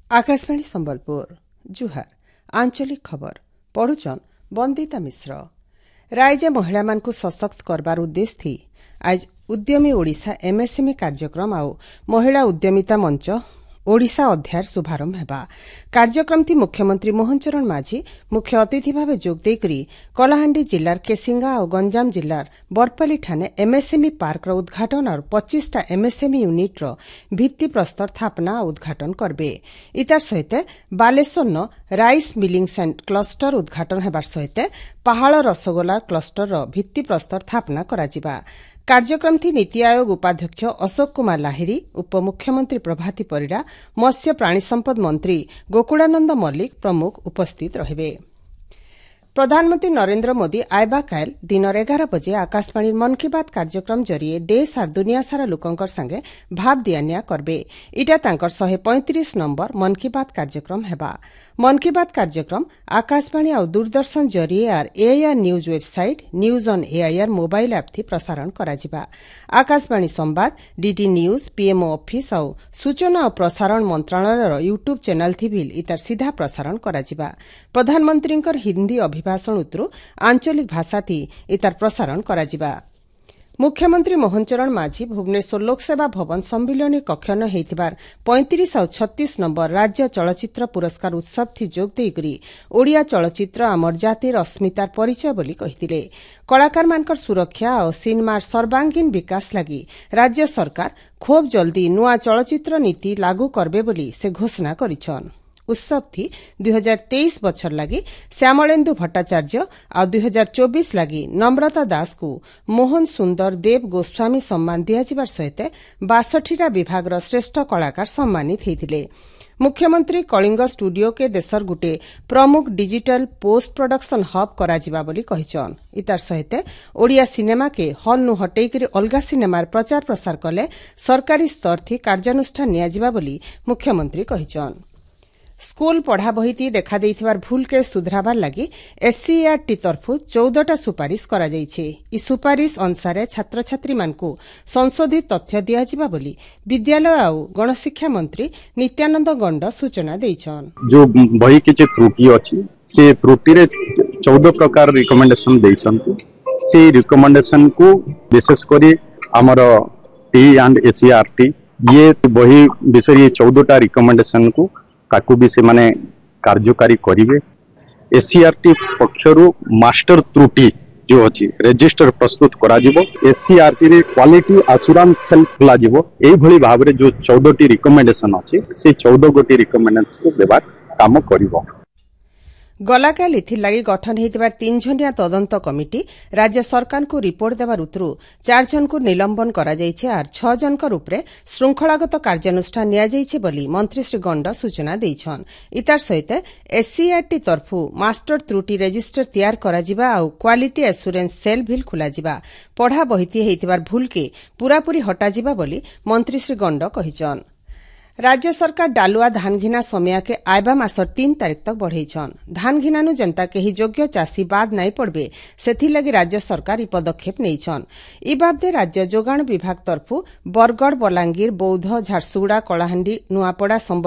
आकाशवाणी संबलपुर जुहार आंचलिक खबर पढ़ुचन बंदिता मिश्र। राज्य महिला मानकु सशक्त करबार उद्देश्य थी आज उद्यमी ओडिशा एमएसएमई कार्यक्रम आउ महिला उद्यमिता मंच ओडिशा अध्याय शुभारंभ हेबा। कार्यक्रम थी मुख्यमंत्री मोहन चरण माझी मुख्य अतिथि भाव जोग देकरी कलाहांडी जिल्लार केसिंगा और गंजाम जिल्लार बरपाली ठाने एमएसएमई पार्क उद्घाटन और 25टा एमएसएमई यूनिट भित्ति प्रस्तर स्थापना उद्घाटन करबे। इतार सहित बालेश्वर राइस मिलिंग क्लस्टर उद्घाटन हेबार सहित पहाड़ रसगोला क्लस्टर भित्ति प्रस्तर स्थापना कराजिबा। कार्यक्रम थी नीति आयोग उपाध्यक्ष अशोक कुमार लाहिरी, उपमुख्यमंत्री प्रभाती परिड़ा, मत्स्य प्राणी संपद मंत्री गोकुलानंद मल्लिक प्रमुख उपस्थित रहिबे। प्रधानमंत्री नरेंद्र मोदी आयबा काल दिन 11 बजे आकाशवाणी मन की बात कार्यक्रम जरिए देश और दुनिया सारा लोकंकर संगे भाव दियानिया करबे। इटा तांकर 135 नंबर मन की बात कार्यक्रम हेबा। मन की बात कार्यक्रम आकाशवाणी और दूरदर्शन जरिए और AIR news website news on AIR mobile app थी प्रसारण कराजिबा। आकाशवाणी संवाद डीडी न्यूज पीएमओ ऑफिस और सूचना और प्रसारण मंत्रालय यूट्यूब चैनल थी भी इतार सीधा प्रसारण कराजिबा। प्रधानमंत्री हिंदी अभिभाषण उतरु आंचलिक भाषा थी इतार प्रसारण कराजिबा। मुख्यमंत्री मोहन चरण माझी भुवनेश्वर लोकसेवा भवन सम्मिलनी कक्षन हेतिबार 35 और 36 नंबर राज्य चलचित्र पुरस्कार उत्सव थी जोग देकरी ओडिया चलचित्र आमर जातिर अस्मितार परिचय बोली कहिथिले। कलाकार मानकर सुरक्षा और सिनेमार सर्वांगीन विकास लगी राज्य सरकार खूब जल्दी नुआ चलचित्र नीति लागू करबे बोली से घोषणा करिछन। उत्सव थी 2023 बछर लगी श्यामलेन्दु भट्टाचार्य और 2024 लगी नम्रता दास को मोहन सुंदर देव गोस्वामी सम्मान दियाजिबार सहित 62टा विभाग श्रेष्ठ कलाकार सम्मानित होते। मुख्यमंत्री कलिंग स्टूडियो के देशर गुटे प्रमुख डिजिटल पोस्ट प्रोडक्शन हब कराजिबा बोली कहिछन। इतार सहित ओडिया सिनेमा के हल नु हटेइकरी अलगा सिनेमार प्रचार प्रसार कले सरकारी स्तर थी कार्यानुष्ठान नियाजिबा बोली मुख्यमंत्री कहिछन। स्कूल पढ़ा बहिती देखा देइथिबार भूल के सुधराबार लगी एससीईआरटी तरफु 14टा सुपारिश करा जाइछे। इ सुपारिश अनुसार छात्र छात्री मानकु संशोधित तथ्य दियाजिबा बोली विद्यालय और गणशिक्षा मंत्री नित्यानंद गंड सूचना देइछन। जो बही किछि त्रुटि अछि से त्रुटि रे 14 प्रकार रिकमेंडेशन देइछन। से रिकमेंडेशन को विशेष करी हमर टी एंड एससीईआरटी ये बही विषय 14टा रिकमेंडेशन को ताकू भी से माने कार्यकारी करिवे। एससीईआरटी पक्षरु मास्टर त्रुटि जो अछि रजिस्टर प्रस्तुत करा जिवो। एससीईआरटी रे क्वालिटी एश्योरेंस सेल खुला जिवो। एई भली भाबरे जो 14टी रिकमेंडेशन अछि से 14 गोटी रिकमेंडेशन को देबार काम करिवो। गलाकाल इथिलागी गठन हेतिबार 3 जनिया तदंत कमिटी राज्य सरकार को रिपोर्ट देवार उतरु 4 जन को निलंबन करा जाइछे और 6 जनकर उपरे श्रृंखलागत कार्यानुष्ठान निया जाइछे बोली मंत्री श्री गंड सूचना देइछन। इतार सहित एससीईआरटी तरफु मास्टर त्रुटि रजिस्टर तैयार कराजिबा और क्वालिटी एश्योरेंस सेल भी खुलाजिबा। पढ़ा बहिती हेतिबार भूल के पूरापूरी हटाजिबा बोली मंत्री श्री गंड कहिछन। राज्य सरकार डालुआ धान घिना समय के आयबा मासर 3 तारीख तक बढ़ेछन। धान घिनानु जनता के ही योग्य चाषी बाद नहीं पड़बे सेथिलागी राज्य सरकार इ पदक्षेप नेइछन। इ बाबदे राज्य जोगाण विभाग तरफु बरगड़ बलांगीर बौद्ध झारसुगुड़ा कलाहांडी नुआपड़ा